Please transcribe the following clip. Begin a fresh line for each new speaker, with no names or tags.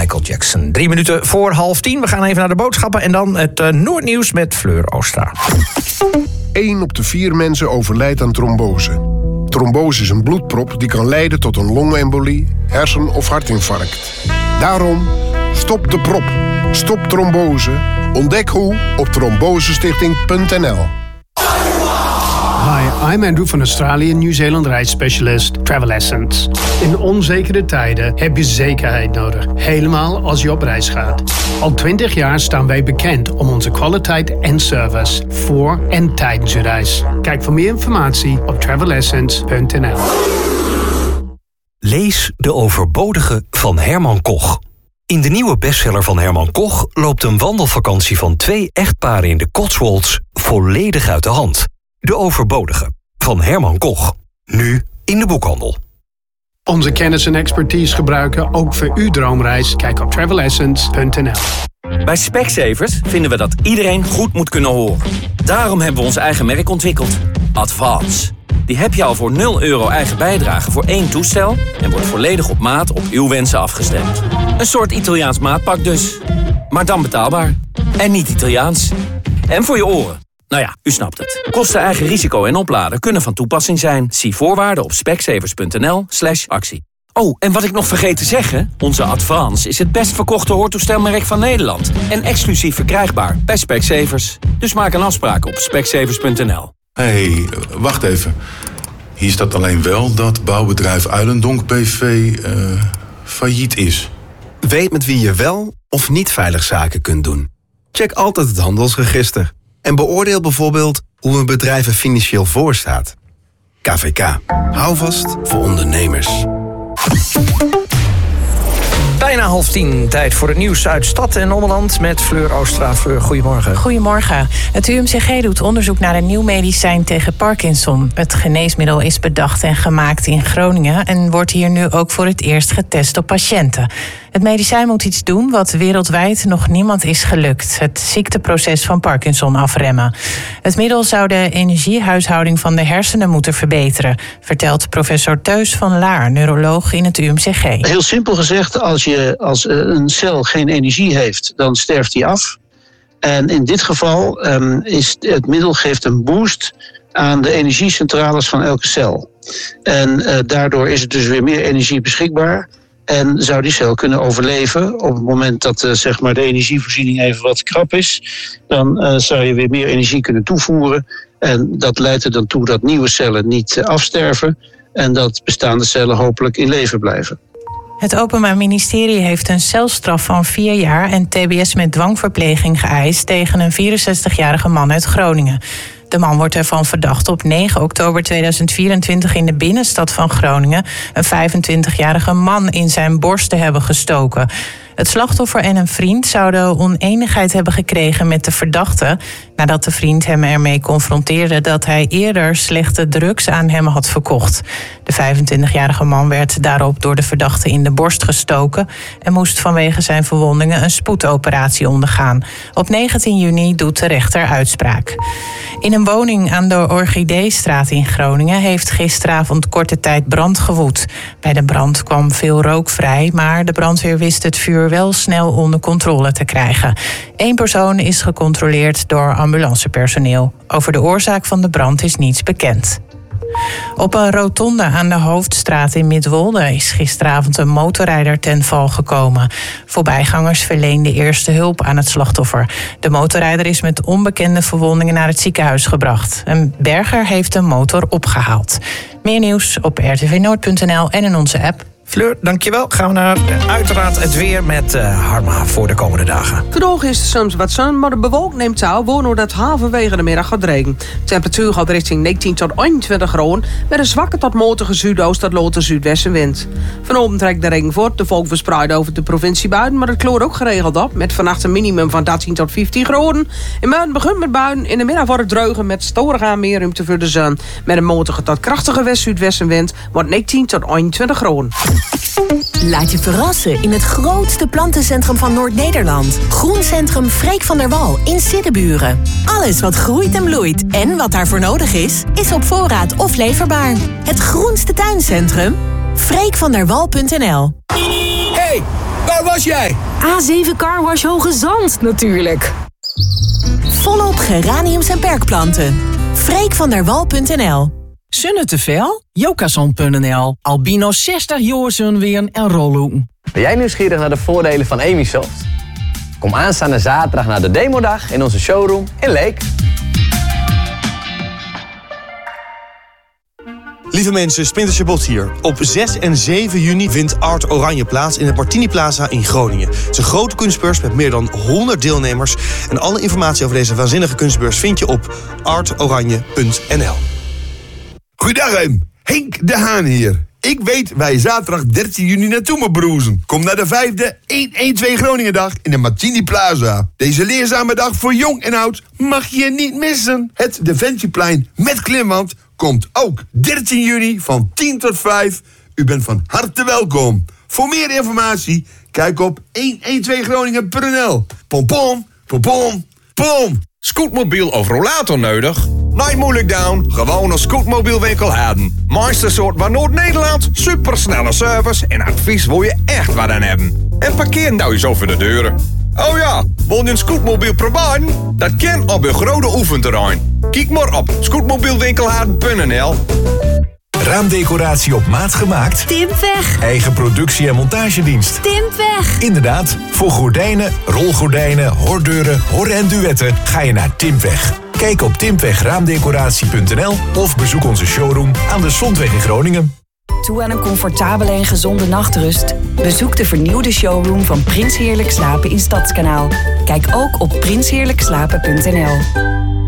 Michael Jackson. 3 minuten voor 9:30. We gaan even naar de boodschappen en dan het Noordnieuws met Fleur Oostra.
1 op de 4 mensen overlijdt aan trombose. Trombose is een bloedprop die kan leiden tot een longembolie, hersen- of hartinfarct. Daarom, stop de prop. Stop trombose. Ontdek hoe op trombosestichting.nl.
Hi, I'm Andrew van Australië, Nieuw-Zeeland reisspecialist Travel Essence. In onzekere tijden heb je zekerheid nodig, helemaal als je op reis gaat. Al 20 jaar staan wij bekend om onze kwaliteit en service voor en tijdens je reis. Kijk voor meer informatie op travelessence.nl.
Lees De Overbodige van Herman Koch. In de nieuwe bestseller van Herman Koch loopt een wandelvakantie van 2 echtparen in de Cotswolds volledig uit de hand. De Overbodige van Herman Koch. Nu in de boekhandel.
Onze kennis en expertise gebruiken ook voor uw droomreis. Kijk op travelessence.nl.
Bij Specsavers vinden we dat iedereen goed moet kunnen horen. Daarom hebben we ons eigen merk ontwikkeld. Advance. Die heb je al voor €0 eigen bijdrage voor 1 toestel en wordt volledig op maat op uw wensen afgestemd. Een soort Italiaans maatpak dus. Maar dan betaalbaar. En niet Italiaans. En voor je oren. Nou ja, u snapt het. Kosten, eigen risico en opladen kunnen van toepassing zijn. Zie voorwaarden op specsavers.nl/actie. Oh, en wat ik nog vergeet te zeggen. Onze Advance is het best verkochte hoortoestelmerk van Nederland. En exclusief verkrijgbaar bij Specsavers. Dus maak een afspraak op specsavers.nl.
Hey, wacht even. Hier staat alleen wel dat bouwbedrijf Uilendonk BV failliet is.
Weet met wie je wel of niet veilig zaken kunt doen. Check altijd het handelsregister. En beoordeel bijvoorbeeld hoe een bedrijf er financieel voor staat. KVK. Hou vast voor ondernemers.
Bijna 9:30. Tijd voor het nieuws uit stad en omland met Fleur Oostra. Fleur, goedemorgen.
Goedemorgen. Het UMCG doet onderzoek naar een nieuw medicijn tegen Parkinson. Het geneesmiddel is bedacht en gemaakt in Groningen en wordt hier nu ook voor het eerst getest op patiënten. Het medicijn moet iets doen wat wereldwijd nog niemand is gelukt. Het ziekteproces van Parkinson afremmen. Het middel zou de energiehuishouding van de hersenen moeten verbeteren, vertelt professor Teus van Laar, neuroloog in het UMCG.
Heel simpel gezegd, als een cel geen energie heeft, dan sterft die af. En in dit geval is het middel geeft een boost aan de energiecentrales van elke cel. En daardoor is er dus weer meer energie beschikbaar. En zou die cel kunnen overleven op het moment dat zeg maar de energievoorziening even wat krap is. Dan zou je weer meer energie kunnen toevoeren. En dat leidt er dan toe dat nieuwe cellen niet afsterven. En dat bestaande cellen hopelijk in leven blijven.
Het Openbaar Ministerie heeft een celstraf van 4 jaar en tbs met dwangverpleging geëist tegen een 64-jarige man uit Groningen. De man wordt ervan verdacht op 9 oktober 2024 in de binnenstad van Groningen een 25-jarige man in zijn borst te hebben gestoken. Het slachtoffer en een vriend zouden onenigheid hebben gekregen met de verdachte nadat de vriend hem ermee confronteerde dat hij eerder slechte drugs aan hem had verkocht. De 25-jarige man werd daarop door de verdachte in de borst gestoken en moest vanwege zijn verwondingen een spoedoperatie ondergaan. Op 19 juni doet de rechter uitspraak. In een woning aan de Orchideestraat in Groningen heeft gisteravond korte tijd brand gewoed. Bij de brand kwam veel rook vrij, maar de brandweer wist het vuur wel snel onder controle te krijgen. 1 persoon is gecontroleerd door ambulancepersoneel. Over de oorzaak van de brand is niets bekend. Op een rotonde aan de Hoofdstraat in Midwolde is gisteravond een motorrijder ten val gekomen. Voorbijgangers verleenden eerste hulp aan het slachtoffer. De motorrijder is met onbekende verwondingen naar het ziekenhuis gebracht. Een berger heeft de motor opgehaald. Meer nieuws op rtvnoord.nl en in onze app.
Fleur, dankjewel. Gaan we naar uiteraard het weer met Harma voor de komende dagen.
Vandaag is het soms wat zon, maar de bewolking neemt toe, waardoor dat halverwege de middag gaat regen. De temperatuur gaat richting 19 tot 21 graden, met een zwakke tot matige zuidoost tot lote zuidwestenwind. Vanavond trekt de regen voort, de volk verspreidt over de provincie buiten, maar het kloort ook geregeld op, met vannacht een minimum van 13 tot 15 graden. In buiten begint met buien, in de middag wordt het droger met storig aan meer ruimte voor de zon. Met een matige tot krachtige west-zuidwestenwind wordt 19 tot 21 graden.
Laat je verrassen in het grootste plantencentrum van Noord-Nederland. Groencentrum Freek van der Wal in Siddeburen. Alles wat groeit en bloeit en wat daarvoor nodig is op voorraad of leverbaar. Het groenste tuincentrum? Freekvanderwal.nl.
Hey,
waar was jij?
A7 Carwash Hoge Zand, natuurlijk.
Volop geraniums en perkplanten. Freekvanderwal.nl.
Zonne te veel? Jokason.nl. Albino 60 jaar zonweren en rollen.
Ben jij nieuwsgierig naar de voordelen van Emisoft? Kom aanstaande zaterdag naar de demodag in onze showroom in Leek.
Lieve mensen, Splinter Chabot hier. Op 6 en 7 juni vindt Art Oranje plaats in de Martini Plaza in Groningen. Het is een grote kunstbeurs met meer dan 100 deelnemers. En alle informatie over deze waanzinnige kunstbeurs vind je op artoranje.nl.
Goeiedag, Henk de Haan hier. Ik weet waar je zaterdag 13 juni naartoe moet broezen. Kom naar de 5e 112 Groningendag in de Martini Plaza. Deze leerzame dag voor jong en oud mag je niet missen. Het Defensieplein met klimwand komt ook 13 juni van 10 tot 5. U bent van harte welkom. Voor meer informatie, kijk op 112groningen.nl. Pom pom, pom pom, pom.
Scootmobiel of rollator nodig? Nee, moeilijk down. Gewoon een scootmobielwinkel hebben. Mooiste soort van Noord-Nederland. Supersnelle service en advies wil je echt wat aan hebben. En parkeer nou eens over de deuren. Oh ja, wil je een scootmobiel proberen? Dat kan op een grote oefenterrein. Kijk maar op scootmobielwinkelhaarden.nl.
Raamdecoratie op maat gemaakt?
Timpweg.
Eigen productie- en montagedienst?
Timpweg.
Inderdaad, voor gordijnen, rolgordijnen, hordeuren, hor- en duetten ga je naar Timpweg. Kijk op timpwegraamdecoratie.nl of bezoek onze showroom aan de Zondweg in Groningen.
Toe aan een comfortabele en gezonde nachtrust? Bezoek de vernieuwde showroom van Prins Heerlijk Slapen in Stadskanaal. Kijk ook op prinsheerlijkslapen.nl.